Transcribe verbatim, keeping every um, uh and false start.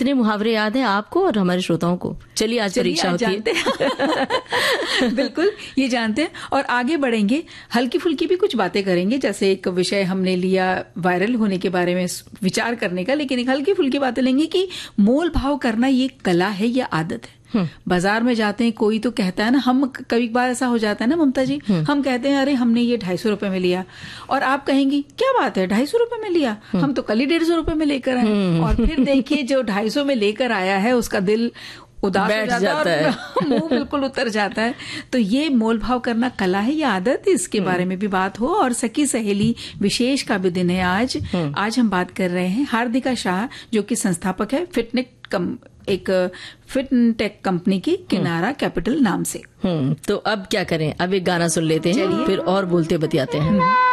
कितने मुहावरे याद हैं आपको और हमारे श्रोताओं को? चलिए आज परीक्षा होती है। बिल्कुल, ये जानते हैं और आगे बढ़ेंगे। हल्की फुल्की भी कुछ बातें करेंगे, जैसे एक विषय हमने लिया वायरल होने के बारे में विचार करने का, लेकिन एक हल्की फुल्की बातें लेंगे कि मोल भाव करना ये कला है या आदत है। बाजार में जाते हैं, कोई तो कहता है ना, हम कभी बार ऐसा हो जाता है ना ममता जी, हम कहते हैं अरे हमने ये ढाई सौ रुपए में लिया, और आप कहेंगी क्या बात है ढाई सौ रुपए में लिया, हम तो कल ही डेढ़ सौ रुपए में लेकर आए। और फिर देखिए जो ढाई सौ में लेकर आया है उसका दिल उदास हो जाता है और मुंह बिल्कुल उतर जाता है। तो ये मोल भाव करना कला है या आदत, इसके बारे में भी बात हो। और सखी सहेली विशेष का भी दिन है आज। आज हम बात कर रहे हैं हार्दिका शाह, जो कि संस्थापक है फिटनेक कम एक फिटटेक कंपनी की किनारा कैपिटल नाम से। हम्म तो अब क्या करें, अब एक गाना सुन लेते हैं, फिर और बोलते बतियाते हैं।